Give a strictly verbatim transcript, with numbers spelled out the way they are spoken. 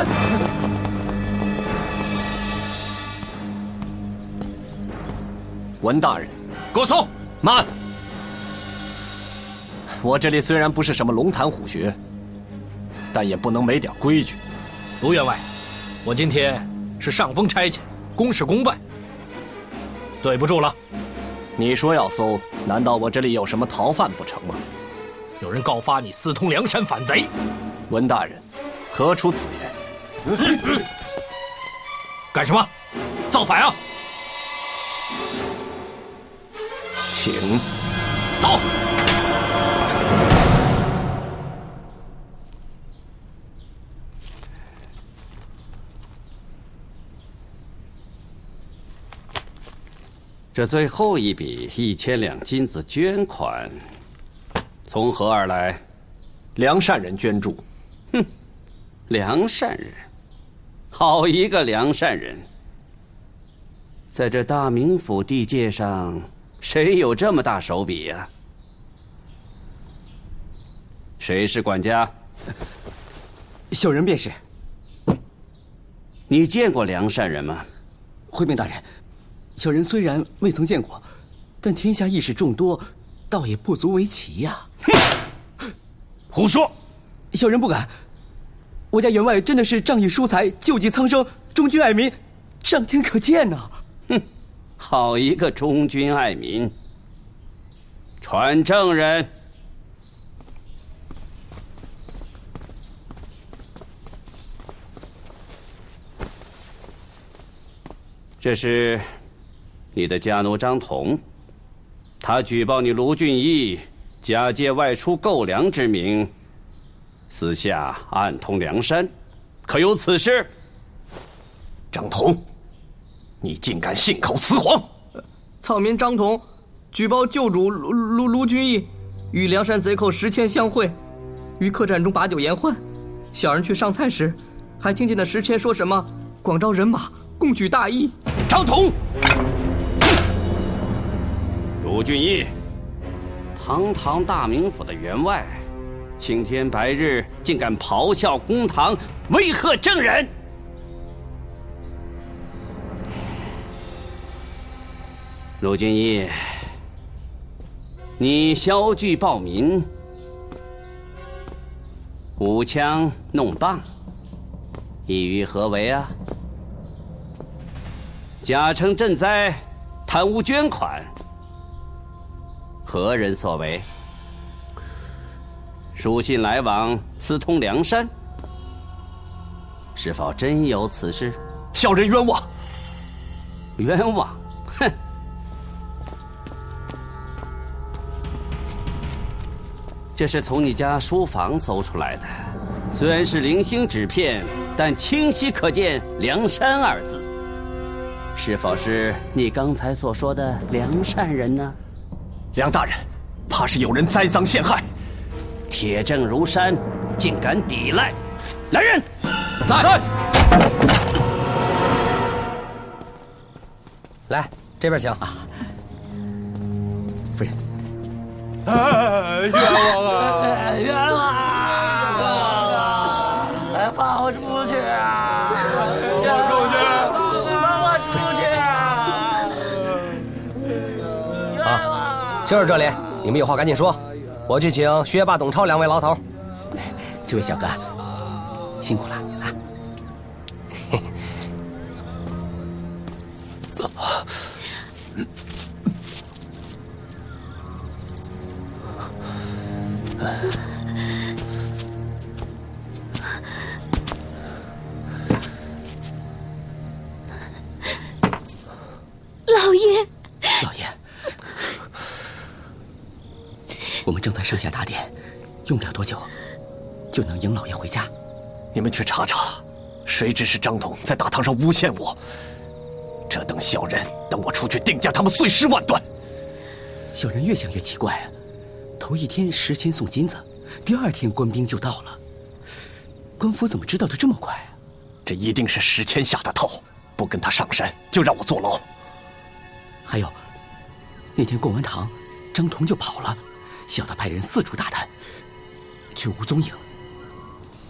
文大人， 给我送！ 慢！我这里虽然不是什么龙潭虎穴，但也不能没点规矩。 卢员外，我今天是上峰差遣，公事公办，对不住了。 你说要搜，难道我这里有什么逃犯不成吗？ 有人告发你私通梁山反贼。 文大人，何出此言？ 干什么？造反啊！ 请走。 这最后一笔一千两金子捐款，从何而来？ 梁善人捐助。 哼，梁善人，好一个梁善人！在这大名府地界上，谁有这么大手笔呀、啊？谁是管家？ 小人便是。 你见过梁善人吗？ 回禀大人，小人虽然未曾见过，但天下义士众多，倒也不足为奇呀、 啊。胡说！ 小人不敢。我家员外真的是仗义疏财、救济苍生、忠君爱民，上天可见呐、啊！ 哼，好一个忠君爱民！传证人。这是你的家奴张同，他举报你卢俊义假借外出购粮之名，私下暗通梁山，可有此事？ 张同，你竟敢信口雌黄！ 草民张同举报旧主卢卢卢俊义与梁山贼寇石谦相会，于客栈中把酒言欢。小人去上菜时，还听见那石谦说什么“广招人马，共举大义”。 张同， 卢俊义，堂堂大名府的员外，青天白日竟敢咆哮公堂，威吓证人！卢俊义，你削剧暴民，舞枪弄棒，意欲何为啊？假称赈灾，贪污捐款，何人所为？书信来往，私通梁山，是否真有此事？ 小人冤枉！ 冤枉！哼！这是从你家书房搜出来的，虽然是零星纸片，但清晰可见“梁山”二字。是否是你刚才所说的梁善人呢？ 梁大人，怕是有人栽赃陷害。 铁证如山，竟敢抵赖！来人， 在。 在来，这边请啊。 夫人。 哎，冤枉啊！ 冤枉啊！哎，放我出去啊！ 放我出去！ 就是这里，你们有话赶紧说，我去请薛霸、董超两位牢头。 这位小哥，辛苦了啊！ 老爷， 老爷。我们正在设下大典，用不了多久，就能迎老爷回家。 你们去查查，谁指使张统在大堂上诬陷我？这等小人，等我出去定价他们碎尸万段。 小人越想越奇怪啊，头一天石谦送金子，第二天官兵就到了，官府怎么知道的这么快啊？ 这一定是石谦下的套，不跟他上山，就让我坐牢。 还有，那天逛完堂，张彤就跑了。小的派人四处打探，却无踪影。